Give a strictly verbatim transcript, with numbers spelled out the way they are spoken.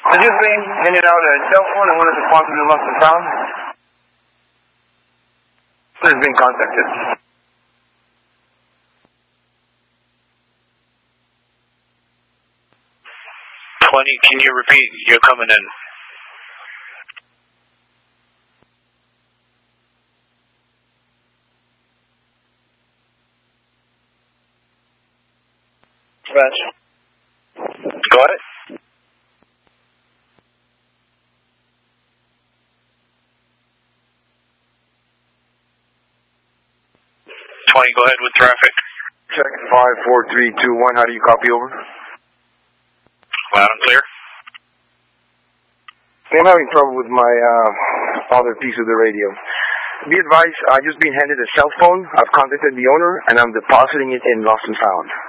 Did you bring handed out a cell phone and wanted to possibly lost and found? Please being contacted. twenty, can you repeat? You're coming in. Scratch. Go ahead. twenty, go ahead with traffic. Check five four three two one. How do you copy over? Loud and clear. I'm having trouble with my uh, other piece of the radio. Be advised, I've just been handed a cell phone. I've contacted the owner, and I'm depositing it in Lost and Found.